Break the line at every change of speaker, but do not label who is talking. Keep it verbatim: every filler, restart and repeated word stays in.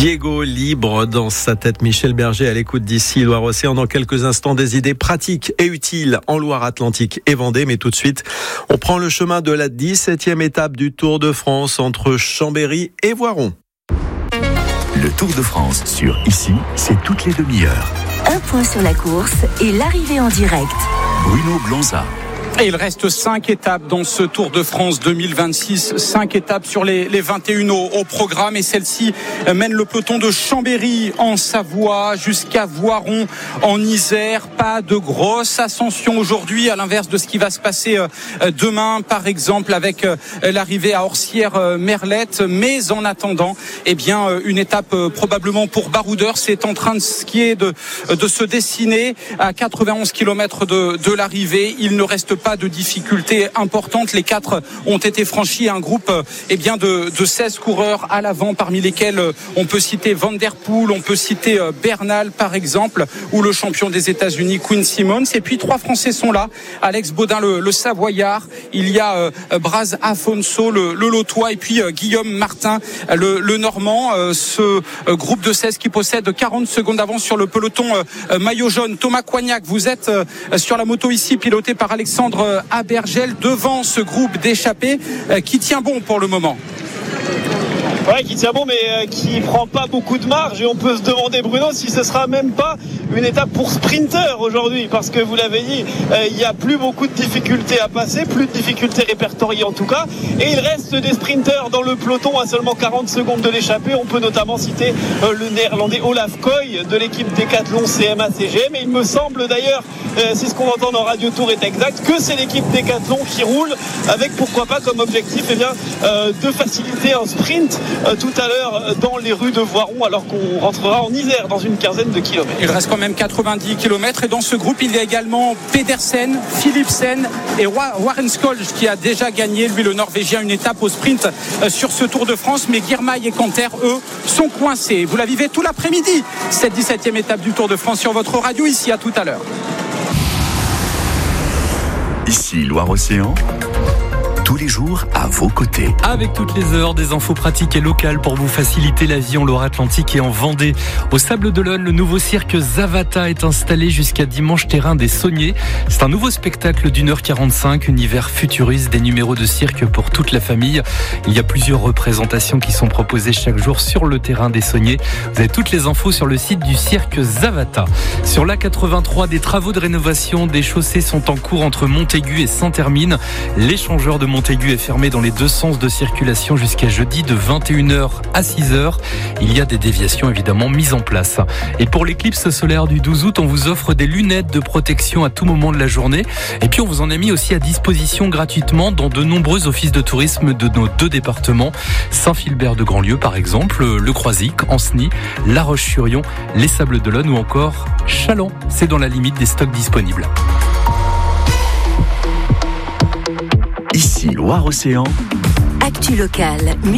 Diego libre dans sa tête. Michel Berger à l'écoute d'ici Loire-Océan. Dans quelques instants, des idées pratiques et utiles en Loire-Atlantique et Vendée. Mais tout de suite, on prend le chemin de la dix-septième étape du Tour de France entre Chambéry et Voiron.
Le Tour de France sur Ici, c'est toutes les demi-heures.
Un point sur la course et l'arrivée en direct.
Bruno Blanza.
Et il reste cinq étapes dans ce Tour de France deux mille vingt-six. cinq étapes sur les, les vingt et une au, au programme. Et celle-ci mène le peloton de Chambéry en Savoie jusqu'à Voiron en Isère. Pas de grosse ascension aujourd'hui, à l'inverse de ce qui va se passer demain, par exemple, avec l'arrivée à Orsières-Merlette. Mais en attendant, eh bien, une étape probablement pour baroudeurs. C'est en train de skier, de, de se dessiner à quatre-vingt-onze kilomètres de, de l'arrivée. Il ne reste pas pas de difficultés importantes. Les quatre ont été franchis. Un groupe eh bien de, de seize coureurs à l'avant, parmi lesquels on peut citer Van Der Poel, on peut citer Bernal par exemple, ou le champion des États-Unis Quinn Simmons. Et puis trois Français sont là. Alex Baudin, le, le Savoyard. Il y a euh, Braz Afonso, le, le Lotois, et puis euh, Guillaume Martin, le, le Normand. Euh, ce euh, groupe de seize qui possède quarante secondes d'avance sur le peloton euh, maillot jaune. Thomas Coignac, vous êtes euh, sur la moto ici, piloté par Alexandre Abergel, devant ce groupe d'échappés euh, qui tient bon pour le moment.
Ouais, qui tient bon, mais euh, qui prend pas beaucoup de marge. Et on peut se demander, Bruno, si ce sera même pas une étape pour sprinter aujourd'hui, parce que vous l'avez dit, euh, il y a plus beaucoup de difficultés à passer, plus de difficultés répertoriées en tout cas. Et il reste des sprinters dans le peloton à seulement quarante secondes de l'échappée. On peut notamment citer euh, le néerlandais Olaf Koy de l'équipe Decathlon C M A C G M. Et il me semble d'ailleurs, euh, si ce qu'on entend dans Radio Tour est exact, que c'est l'équipe Decathlon qui roule avec, pourquoi pas, comme objectif eh bien, euh, de faciliter un sprint euh, tout à l'heure dans les rues de Voiron, alors qu'on rentrera en Isère dans une quinzaine de kilomètres.
Il reste quand même quatre-vingt-dix kilomètres, et dans ce groupe il y a également Pedersen, Philipsen et Warren Scholl qui a déjà gagné, lui le Norvégien, une étape au sprint sur ce Tour de France. Mais Girmay et Canter, eux, sont coincés. Vous la vivez tout l'après-midi, cette dix-septième étape du Tour de France sur votre radio. Ici, à tout à l'heure.
Ici Loire-Océan, tous les jours à vos côtés.
Avec toutes les heures, des infos pratiques et locales pour vous faciliter la vie en Loire-Atlantique et en Vendée. Au Sable d'Olonne, le nouveau cirque Zavata est installé jusqu'à dimanche terrain des Sauniers. C'est un nouveau spectacle d'une heure quarante-cinq, univers futuriste, des numéros de cirque pour toute la famille. Il y a plusieurs représentations qui sont proposées chaque jour sur le terrain des Sauniers. Vous avez toutes les infos sur le site du cirque Zavata. Sur l'A quatre-vingt-trois, des travaux de rénovation des chaussées sont en cours entre Montaigu et Saint-Hermine. L'échangeur de Montaigu est fermé dans les deux sens de circulation jusqu'à jeudi de vingt et une heures à six heures. Il y a des déviations évidemment mises en place. Et pour l'éclipse solaire du douze août, on vous offre des lunettes de protection à tout moment de la journée. Et puis on vous en a mis aussi à disposition gratuitement dans de nombreux offices de tourisme de nos deux départements. Saint-Philbert de Grandlieu par exemple, Le Croisic, Ancenis, La Roche-sur-Yon, les Sables d'Olonne ou encore Châlons. C'est dans la limite des stocks disponibles.
Ici Loire-Océan.
Actu locale.